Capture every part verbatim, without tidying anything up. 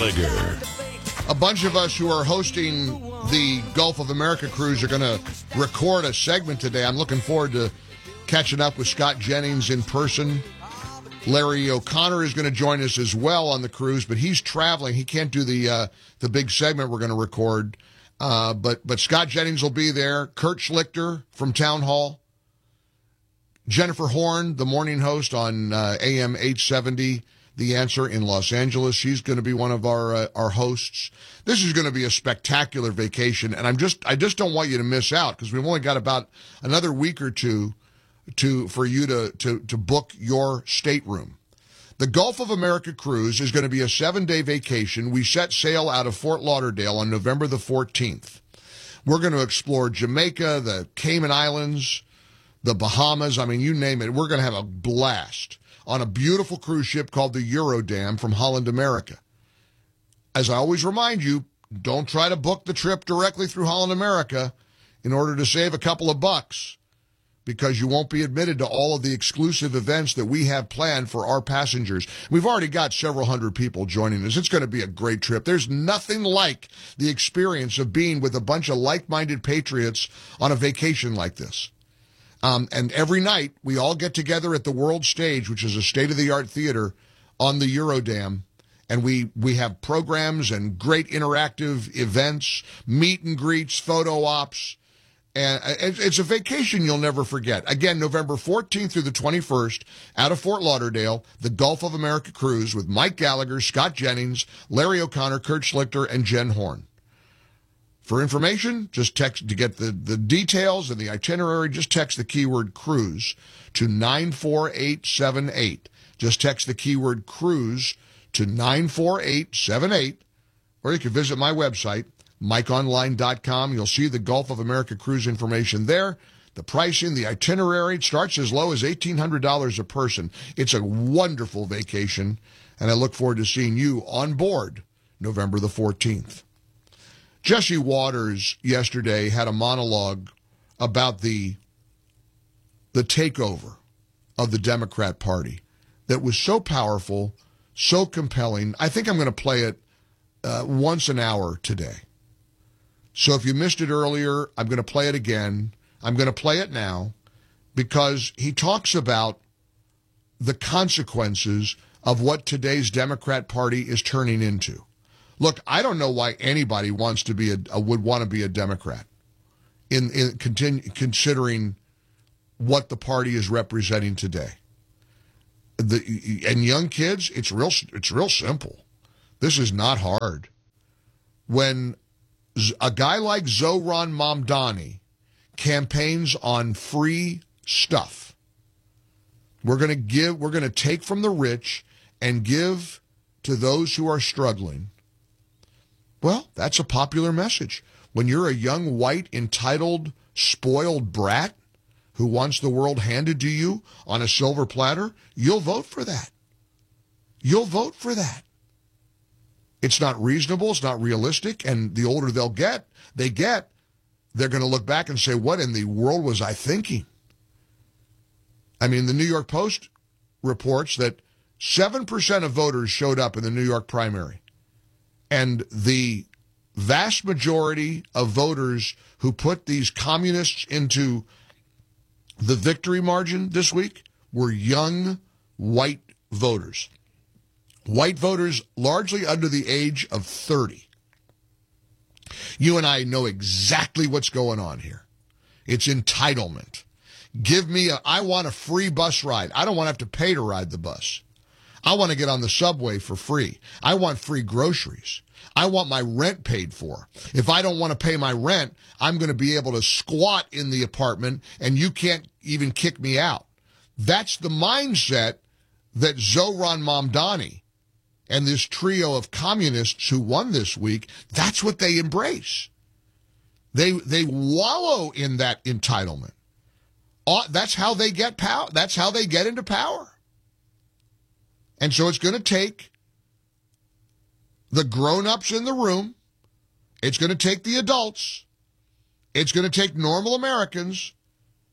Gallagher. A bunch of us who are hosting the Gulf of America cruise are going to record a segment today. I'm looking forward to catching up with Scott Jennings in person. Larry O'Connor is going to join us as well on the cruise, but he's traveling. He can't do the uh, the big segment we're going to record. Uh, but but Scott Jennings will be there. Kurt Schlichter from Town Hall. Jennifer Horn, the morning host on uh, A M eight seventy, The Answer in Los Angeles. She's going to be one of our uh, our hosts. This is going to be a spectacular vacation, and I'm just I just don't want you to miss out because we've only got about another week or two to for you to to to book your stateroom. The Gulf of America cruise is going to be a seven-day vacation. We set sail out of Fort Lauderdale on November the fourteenth. We're going to explore Jamaica, the Cayman Islands, the Bahamas. I mean, you name it. We're going to have a blast on a beautiful cruise ship called the Eurodam from Holland America. As I always remind you, don't try to book the trip directly through Holland America in order to save a couple of bucks, because you won't be admitted to all of the exclusive events that we have planned for our passengers. We've already got several hundred people joining us. It's going to be a great trip. There's nothing like the experience of being with a bunch of like-minded patriots on a vacation like this. Um, and every night, we all get together at the World Stage, which is a state-of-the-art theater on the Eurodam, and we, we have programs and great interactive events, meet and greets, photo ops, and it's a vacation you'll never forget. Again, November fourteenth through the twenty-first, out of Fort Lauderdale, the Gulf of America cruise with Mike Gallagher, Scott Jennings, Larry O'Connor, Kurt Schlichter, and Jen Horn. For information, just text to get the, the details and the itinerary. Just text the keyword cruise to nine four eight seven eight. Just text the keyword cruise to nine four eight seven eight, or you can visit my website, mike online dot com. You'll see the Gulf of America cruise information there. The pricing, the itinerary, it starts as low as eighteen hundred dollars a person. It's a wonderful vacation, and I look forward to seeing you on board November the fourteenth. Jesse Waters yesterday had a monologue about the, the takeover of the Democrat Party that was so powerful, so compelling. I think I'm going to play it uh, once an hour today. So if you missed it earlier, I'm going to play it again. I'm going to play it now because he talks about the consequences of what today's Democrat Party is turning into. Look, I don't know why anybody wants to be a, a would want to be a Democrat in, in continue, considering what the party is representing today. The, and young kids, it's real, it's real simple. This is not hard. When a guy like Zohran Mamdani campaigns on free stuff, we're going to give, we're going to take from the rich and give to those who are struggling. Well, that's a popular message. When you're a young, white, entitled, spoiled brat who wants the world handed to you on a silver platter, you'll vote for that. You'll vote for that. It's not reasonable, it's not realistic, and the older they'll get, they get, they're going to look back and say, what in the world was I thinking? I mean, the New York Post reports that seven percent of voters showed up in the New York primary. And the vast majority of voters who put these communists into the victory margin this week were young white voters. White voters largely under the age of thirty. You and I know exactly what's going on here. It's entitlement. Give me a, I want a free bus ride. I don't want to have to pay to ride the bus. I want to get on the subway for free. I want free groceries. I want my rent paid for. If I don't want to pay my rent, I'm going to be able to squat in the apartment and you can't even kick me out. That's the mindset that Zohran Mamdani and this trio of communists who won this week, that's what they embrace. They they wallow in that entitlement. Uh, that's how they get power. That's how they get into power. And so it's going to take the grown-ups in the room. It's going to take the adults. It's going to take normal Americans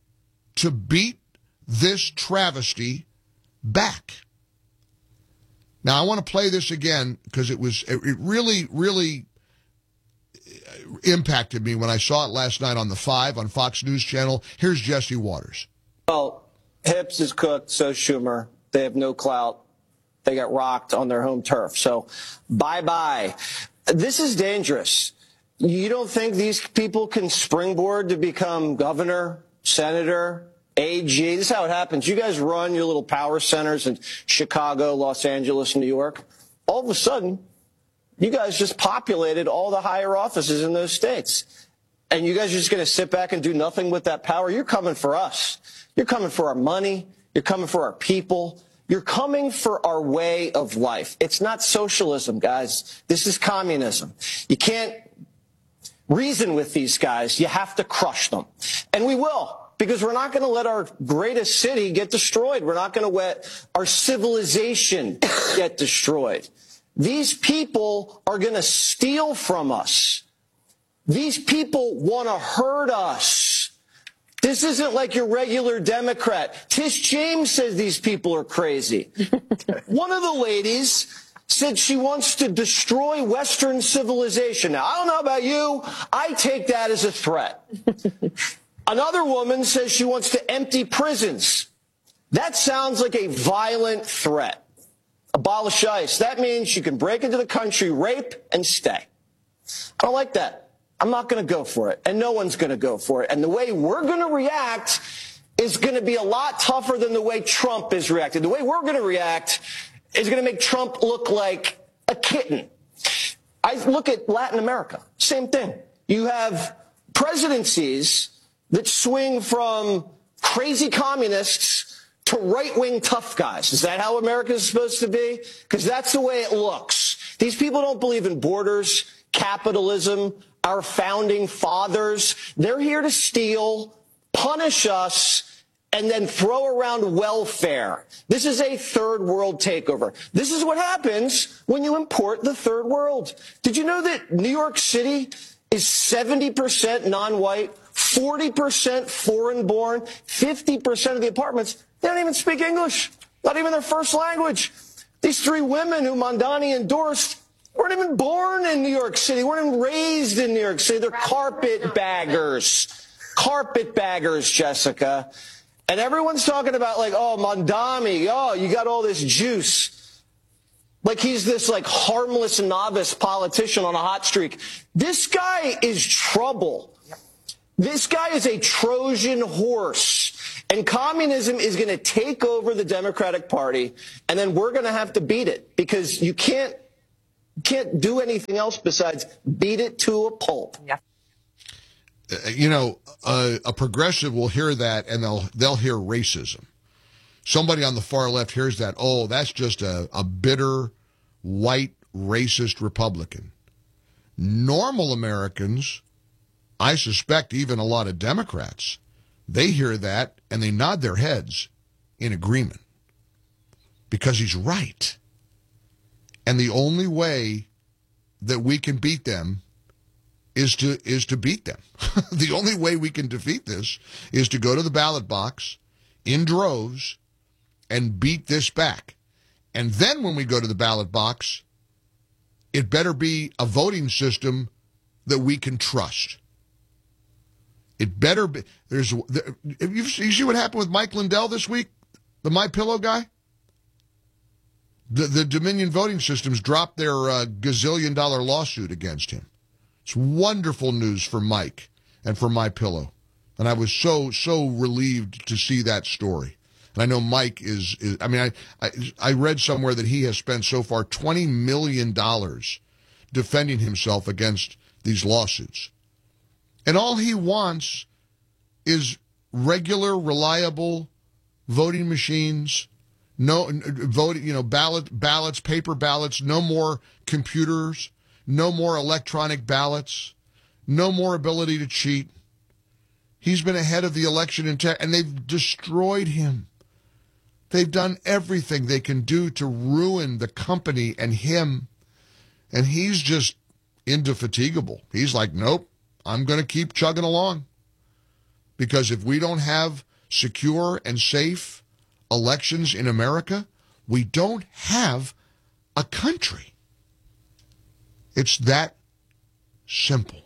to beat this travesty back. Now, I want to play this again because it was it really, really impacted me when I saw it last night on the Five on Fox News Channel. Here's Jesse Waters. Well, Hips is cooked, so Schumer. They have no clout. They got rocked on their home turf. So bye-bye. This is dangerous. You don't think these people can springboard to become governor, senator, A G? This is how it happens. You guys run your little power centers in Chicago, Los Angeles, New York. All of a sudden, you guys just populated all the higher offices in those states. And you guys are just going to sit back and do nothing with that power? You're coming for us. You're coming for our money. You're coming for our people. You're coming for our way of life. It's not socialism, guys. This is communism. You can't reason with these guys. You have to crush them. And we will. Because we're not going to let our greatest city get destroyed. We're not going to let our civilization get destroyed. These people are going to steal from us. These people want to hurt us. This isn't like your regular Democrat. Tish James says these people are crazy. One of the ladies said she wants to destroy Western civilization. Now, I don't know about you. I take that as a threat. Another woman says she wants to empty prisons. That sounds like a violent threat. Abolish ICE. That means you can break into the country, rape, and stay. I don't like that. I'm not going to go for it, and no one's going to go for it. And the way we're going to react is going to be a lot tougher than the way Trump is reacting. The way we're going to react is going to make Trump look like a kitten. I look at Latin America. Same thing. You have presidencies that swing from crazy communists to right-wing tough guys. Is that how America is supposed to be? Because that's the way it looks. These people don't believe in borders, capitalism, our founding fathers. They're here to steal, punish us, and then throw around welfare. This is a third world takeover. This is what happens when you import the third world. Did you know that New York City is seventy percent non-white, forty percent foreign-born, fifty percent of the apartments, they don't even speak English, not even their first language. These three women who Mondani endorsed weren't even born in New York City, weren't even raised in New York City. They're carpetbaggers. Carpetbaggers, Jessica. And everyone's talking about, like, oh, Mondani, oh, you got all this juice. Like he's this, like, harmless novice politician on a hot streak. This guy is trouble. This guy is a Trojan horse. And communism is going to take over the Democratic Party, and then we're going to have to beat it because you can't can't do anything else besides beat it to a pulp. Yeah. You know, uh, a progressive will hear that and they'll they'll hear racism. Somebody on the far left hears that, oh, that's just a, a bitter, white, racist Republican. Normal Americans, I suspect even a lot of Democrats, they hear that and they nod their heads in agreement because he's right. And the only way that we can beat them is to is to beat them. The only way we can defeat this is to go to the ballot box in droves and beat this back. And then when we go to the ballot box, it better be a voting system that we can trust. It better be. There's. There, you see what happened with Mike Lindell this week, the My Pillow guy. The the Dominion voting systems dropped their uh, gazillion dollar lawsuit against him. It's wonderful news for Mike and for My Pillow, and I was so so relieved to see that story. And I know Mike is. is I mean, I, I I read somewhere that he has spent so far twenty million dollars defending himself against these lawsuits. And all he wants is regular, reliable voting machines, no voting, you know, ballot ballots, paper ballots, no more computers, no more electronic ballots, no more ability to cheat. He's been ahead of the election in tech, and they've destroyed him. They've done everything they can do to ruin the company and him, and he's just indefatigable. He's like, nope. I'm going to keep chugging along because if we don't have secure and safe elections in America, we don't have a country. It's that simple.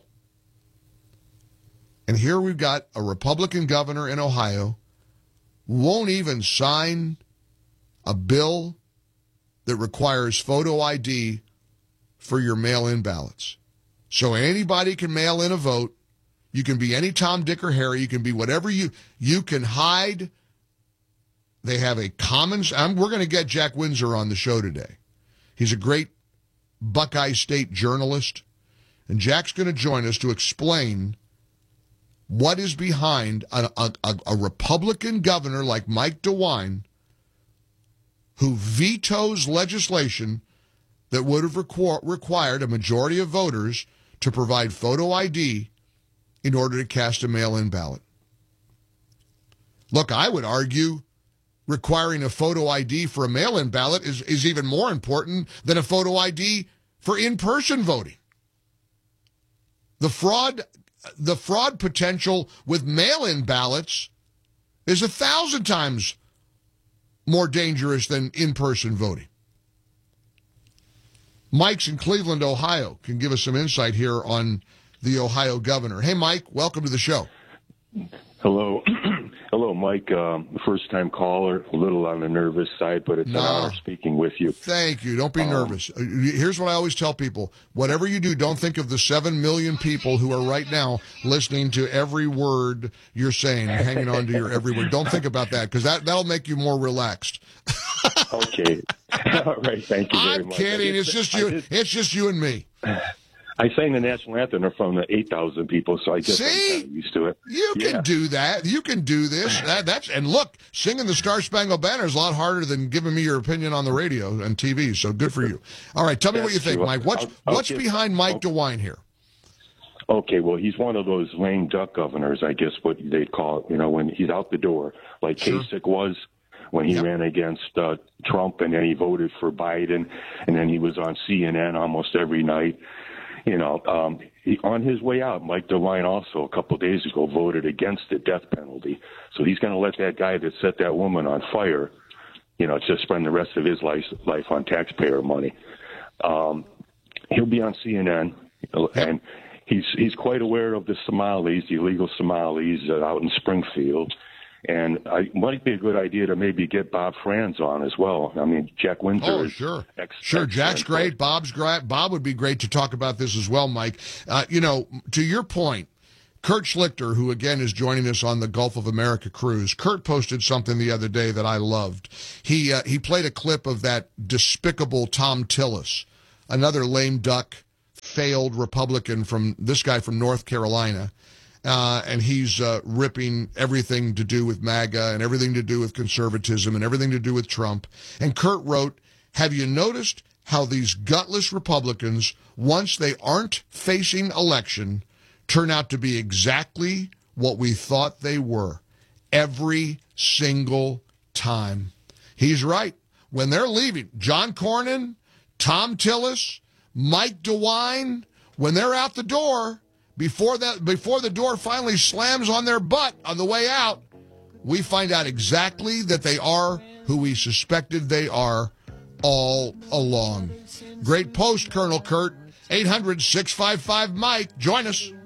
And here we've got a Republican governor in Ohio won't even sign a bill that requires photo I D for your mail-in ballots. So anybody can mail in a vote. You can be any Tom, Dick, or Harry. You can be whatever you, you can hide. They have a common, I'm, we're going to get Jack Windsor on the show today. He's a great Buckeye State journalist. And Jack's going to join us to explain what is behind a, a, a Republican governor like Mike DeWine who vetoes legislation that would have requ- required a majority of voters to provide photo I D in order to cast a mail-in ballot. Look, I would argue requiring a photo I D for a mail-in ballot is, is even more important than a photo I D for in-person voting. The fraud, the fraud potential with mail-in ballots is a thousand times more dangerous than in-person voting. Mike's in Cleveland, Ohio, can give us some insight here on the Ohio governor. Hey, Mike, welcome to the show. Hello. Hello, Mike. Um, first-time caller, a little on the nervous side, but it's no. an honor speaking with you. Thank you. Don't be um, nervous. Here's what I always tell people. Whatever you do, don't think of the seven million people who are right now listening to every word you're saying, hanging on to your every word. Don't think about that, because that, that'll make you more relaxed. Okay. All right. Thank you very I'm much. kidding. It's just you. Did, it's just you and me. I sang the national anthem in front of eight thousand people, so I guess See? I'm kind of used to it. You yeah. can do that. You can do this. That, that's and look, singing the Star Spangled Banner is a lot harder than giving me your opinion on the radio and T V. So good for you. All right, tell me That's what you think, true. Mike. What's I'll, I'll what's give, behind Mike okay. DeWine here? Okay, well, he's one of those lame duck governors, I guess what they'd call it. You know, when he's out the door, like Sure. Kasich was when he Yep. ran against uh, Trump, and then he voted for Biden, and then he was on C N N almost every night. You know, um, he, on his way out, Mike DeWine also a couple of days ago voted against the death penalty. So he's going to let that guy that set that woman on fire, you know, just spend the rest of his life, life on taxpayer money. Um, he'll be on C N N, and he's he's quite aware of the Somalis, the illegal Somalis uh, out in Springfield. And it might be a good idea to maybe get Bob Franz on as well. I mean, Jack Windsor. Oh, is sure. Ex- sure. Jack's excellent. great. Bob's great. Bob would be great to talk about this as well, Mike. Uh, you know, to your point, Kurt Schlichter, who again is joining us on the Gulf of America cruise, Kurt posted something the other day that I loved. He uh, he played a clip of that despicable Tom Tillis, another lame duck, failed Republican from this guy from North Carolina. Uh, and he's uh, ripping everything to do with MAGA and everything to do with conservatism and everything to do with Trump. And Kurt wrote, have you noticed how these gutless Republicans, once they aren't facing election, turn out to be exactly what we thought they were every single time? He's right. When they're leaving, John Cornyn, Tom Tillis, Mike DeWine, when they're out the door, Before that, before the door finally slams on their butt on the way out, we find out exactly that they are who we suspected they are all along. Great post, Colonel Kurt. eight hundred, six five five, Mike. Join us.